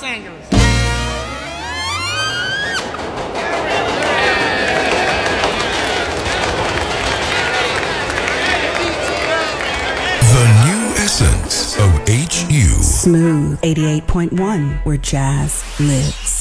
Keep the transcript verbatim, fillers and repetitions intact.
Los Angeles. The new essence of H U. Smooth eighty-eight point one, where jazz lives.